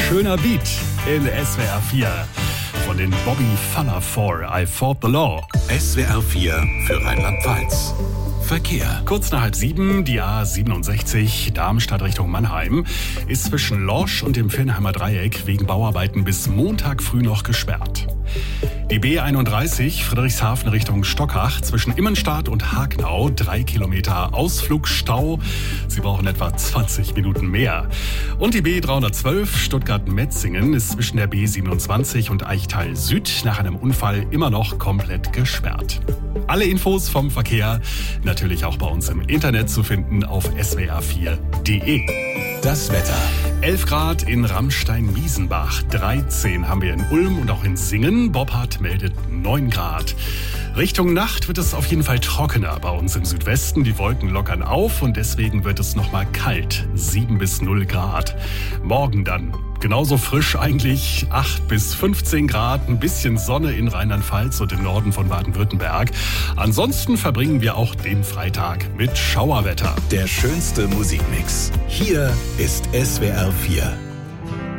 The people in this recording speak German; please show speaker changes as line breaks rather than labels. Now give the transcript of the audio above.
schöner Beat in SWR 4 von den Bobby Fuller 4, I Fought the Law.
SWR 4 für Rheinland-Pfalz. Verkehr.
Kurz nach 6:30, die A67 Darmstadt Richtung Mannheim ist zwischen Lorsch und dem Villenheimer Dreieck wegen Bauarbeiten bis Montag früh noch gesperrt. Die B31 Friedrichshafen Richtung Stockach zwischen Immenstadt und Hagnau 3 Kilometer Ausflugstau. Sie brauchen etwa 20 Minuten mehr. Und die B312 Stuttgart-Metzingen ist zwischen der B27 und Eichtal Süd nach einem Unfall immer noch komplett gesperrt. Alle Infos vom Verkehr natürlich auch bei uns im Internet zu finden auf swr4.de.
Das Wetter.
11 Grad in Ramstein-Miesenbach, 13 haben wir in Ulm und auch in Singen. Boppard meldet 9 Grad. Richtung Nacht wird es auf jeden Fall trockener bei uns im Südwesten. Die Wolken lockern auf und deswegen wird es nochmal kalt, 7 bis 0 Grad. Morgen dann genauso frisch eigentlich, 8 bis 15 Grad, ein bisschen Sonne in Rheinland-Pfalz und im Norden von Baden-Württemberg. Ansonsten verbringen wir auch den Freitag mit Schauerwetter.
Der schönste Musikmix. Hier ist SWR 4.